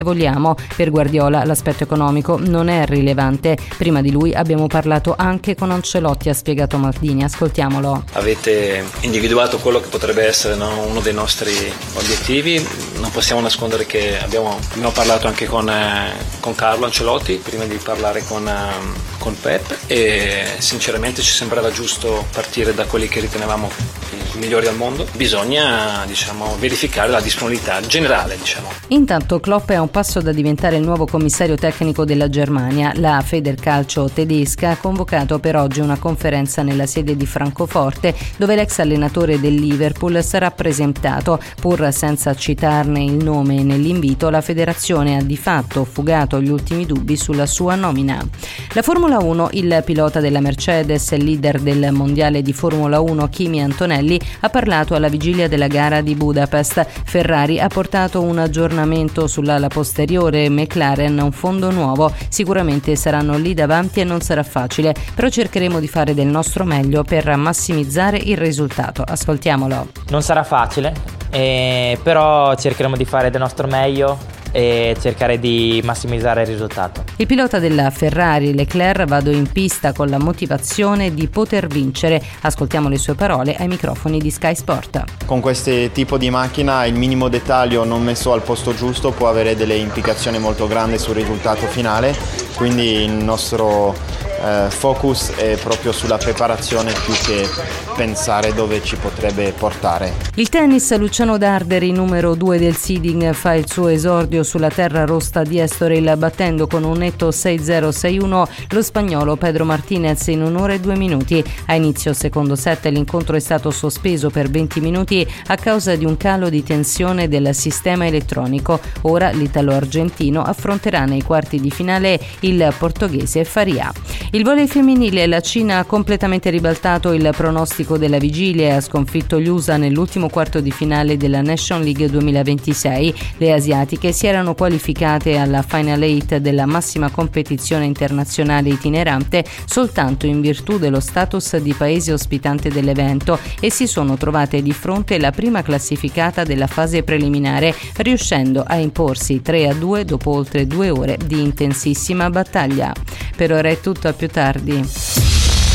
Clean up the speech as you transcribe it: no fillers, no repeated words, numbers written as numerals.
vogliamo. Per Guardiola l'aspetto economico non è rilevante. Prima di lui abbiamo parlato anche con Ancelotti, ha spiegato Maldini. Ascoltiamolo. Avete individuato quello che potrebbe essere uno dei nostri obiettivi. Non possiamo nascondere che abbiamo parlato anche con Carlo Ancelotti prima di parlare con Pep, e sinceramente ci sembrava giusto partire da quelli che ritenevamo i migliori al mondo. Bisogna verificare la disponibilità generale. Intanto Klopp è a un passo da diventare il nuovo commissario tecnico della Germania. La Federcalcio tedesca ha convocato per oggi una conferenza nella sede di Francoforte, dove l'ex allenatore del Liverpool sarà presentato. Pur senza citarne il nome nell'invito, la federazione ha di fatto fugato gli ultimi dubbi sulla sua nomina. La Formula 1, il pilota della Mercedes e leader del mondiale di Formula 1 Kimi Antonelli ha parlato alla vigilia della gara di Budapest. Ferrari ha portato un aggiornamento sull'ala posteriore, McLaren un fondo nuovo. Sicuramente saranno lì davanti e non sarà facile, però cercheremo di fare del nostro meglio per massimizzare il risultato. Ascoltiamolo. Non sarà facile, però cercheremo di fare del nostro meglio e cercare di massimizzare il risultato. Il pilota della Ferrari, Leclerc, vado in pista con la motivazione di poter vincere. Ascoltiamo le sue parole ai microfoni di Sky Sport. Con questo tipo di macchina il minimo dettaglio non messo al posto giusto può avere delle implicazioni molto grandi sul risultato finale, quindi il nostro focus è proprio sulla preparazione più che pensare dove ci potrebbe portare. Il tennis, Luciano Darderi, numero 2 del seeding, fa il suo esordio sulla terra rossa di Estoril, battendo con un netto 6-0-6-1 lo spagnolo Pedro Martinez in 1 ora e 2 minuti. A inizio secondo set l'incontro è stato sospeso per 20 minuti a causa di un calo di tensione del sistema elettronico. Ora l'italo-argentino affronterà nei quarti di finale il portoghese Faria. Il volley femminile, la Cina ha completamente ribaltato il pronostico della vigilia e ha sconfitto gli USA nell'ultimo quarto di finale della Nation League 2026. Le asiatiche si erano qualificate alla Final 8 della massima competizione internazionale itinerante soltanto in virtù dello status di paese ospitante dell'evento e si sono trovate di fronte alla prima classificata della fase preliminare, riuscendo a imporsi 3-2 dopo oltre 2 ore di intensissima battaglia. Per ora è tutto, a più tardi.